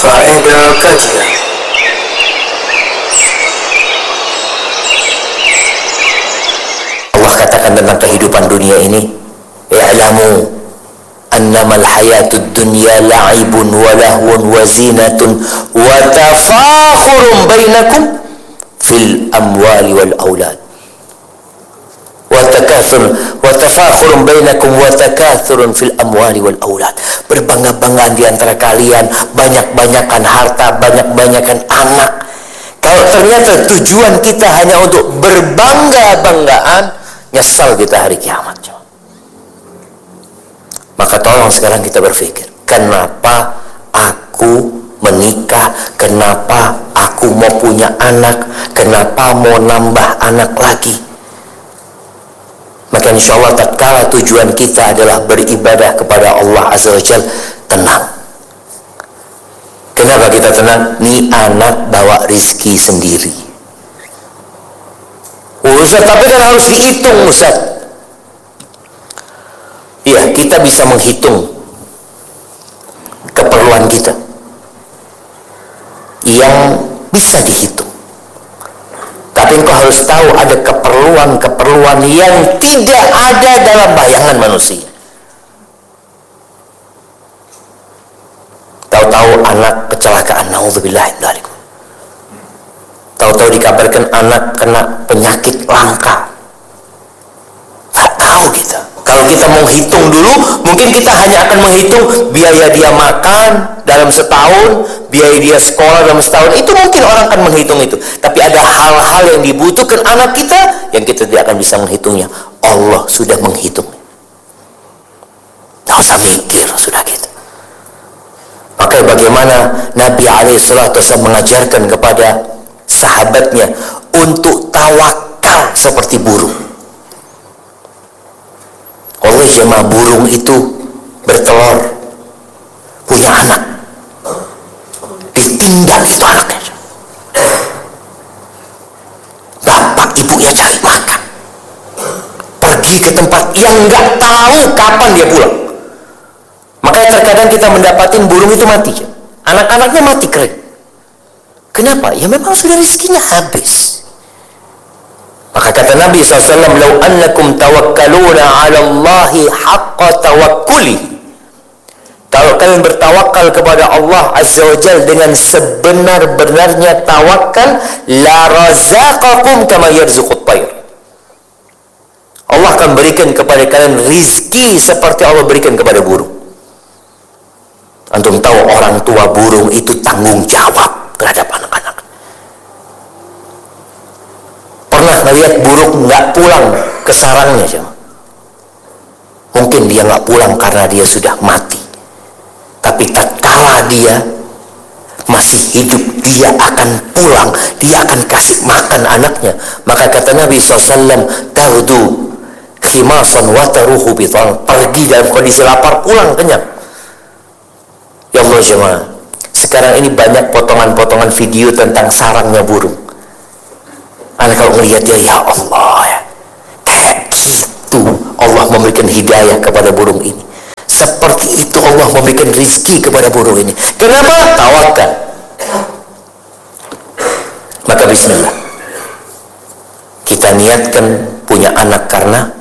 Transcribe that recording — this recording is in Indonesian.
Faedah kajian. Allah katakan tentang kehidupan dunia ini, i'lamu annamal hayatud dunya la'ibun wa lahwun wa zinatun wa tafakhurun bainakum fil amwali wal aulad wa tafakhurun bainakum wa takathurun fil amwali wal aulad. Berbangga-banggaan di antara kalian, banyak-banyakan harta, banyak-banyakan anak. Kalau ternyata tujuan kita hanya untuk berbangga-banggaan, nyesal kita hari kiamat. Maka tolong sekarang kita berpikir, kenapa aku menikah, kenapa aku mau punya anak, kenapa mau nambah anak lagi. Maka insya Allah tatkala tujuan kita adalah beribadah kepada Allah Azza wa Jalla, tenang. Kenapa kita tenang? Nih anak bawa rizki sendiri. Ustaz, tapi kan harus dihitung, Ustaz. Iya, kita bisa menghitung keperluan kita yang bisa dihitung. Tapi engkau harus tahu ada keperluan-keperluan yang tidak ada dalam bayangan manusia. Tahu-tahu anak kecelakaan, naudzubillah min dzalik. Tahu-tahu dikabarkan anak kena penyakit langka. Gak tahu kita. Kalau kita mau hitung dulu, mungkin kita hanya akan menghitung biaya dia makan dalam setahun, biaya dia sekolah dalam setahun. Itu mungkin orang akan menghitung itu. Tapi ada hal-hal yang dibutuhkan anak kita yang kita tidak akan bisa menghitungnya. Allah sudah menghitung. Tak usah mikir, sudah gitu. Maka bagaimana Nabi SAW mengajarkan kepada sahabatnya untuk tawakal seperti burung. Allah jemaah, burung itu bertelur, punya anak, ditinggal itu anaknya. Bapak ibunya cari makan, pergi ke tempat yang nggak tahu kapan dia pulang. Makanya terkadang kita mendapatkan burung itu mati, anak-anaknya mati kering. Kenapa? Ya memang sudah rezekinya habis. Maka kata Nabi SAW, "Lau annakum tawakkaluna 'ala Allahi haqqa tawakkuli." Kalau kalian bertawakal kepada Allah Azza wa Jalla dengan sebenar-benarnya tawakal, la razaqakum kama yarzuqut tayr. Allah akan berikan kepada kalian rizki seperti Allah berikan kepada burung. Antum tahu orang tua burung itu tanggung jawab terhadap anak-anak. Pernah melihat burung nggak pulang ke sarangnya, jemaah? Mungkin dia nggak pulang karena dia sudah mati. Tapi tatkala dia masih hidup, dia akan pulang, dia akan kasih makan anaknya. Maka kata Nabi SAW, "Tahdu khimasan wa taruhu bitan." Pergi dalam kondisi lapar, pulang kenyang. Ya Allah jemaah, sekarang ini banyak potongan-potongan video tentang sarangnya burung. Anda kalau melihat dia, ya Allah, ya, kayak gitu Allah memberikan hidayah kepada burung ini. Seperti itu Allah memberikan rizki kepada burung ini. Kenapa? Tawakal. Maka bismillah, kita niatkan punya anak karena